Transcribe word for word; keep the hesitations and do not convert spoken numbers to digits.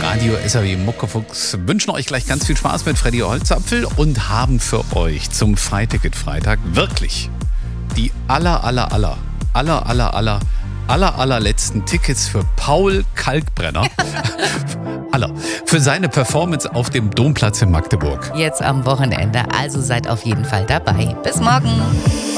Radio S R W Muckefuchs wünschen euch gleich ganz viel Spaß mit Freddy Holzapfel und haben für euch zum Freiticket-Freitag wirklich die aller, aller, aller, aller, aller, aller, aller, allerletzten Tickets für Paul Kalkbrenner. aller. Für seine Performance auf dem Domplatz in Magdeburg. Jetzt am Wochenende, also seid auf jeden Fall dabei. Bis morgen.